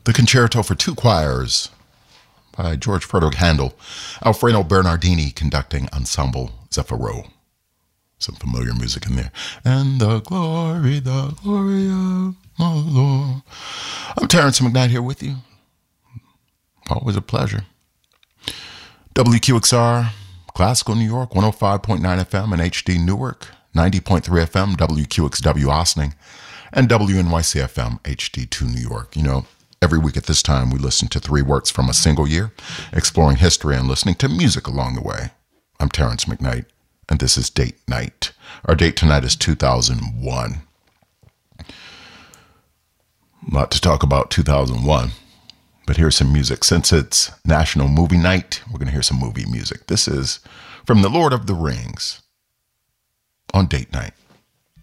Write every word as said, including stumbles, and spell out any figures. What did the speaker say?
The Concerto for Two Choirs by George Frederick Handel. Alfredo Bernardini conducting Ensemble Zeffiro. Some familiar music in there. And the glory, the glory of the Lord. I'm Terrence McKnight here with you. Always a pleasure. W Q X R, Classical New York, one oh five point nine F M and H D Newark, ninety point three F M, W Q X W Ossining, and W N Y C F M, H D two New York. You know, every week at this time, we listen to three works from a single year, exploring history and listening to music along the way. I'm Terrence McKnight, and this is Date Night. Our date tonight is two thousand one. A lot to talk about two thousand one, but here's some music. Since it's National Movie Night, we're going to hear some movie music. This is from The Lord of the Rings on Date Night.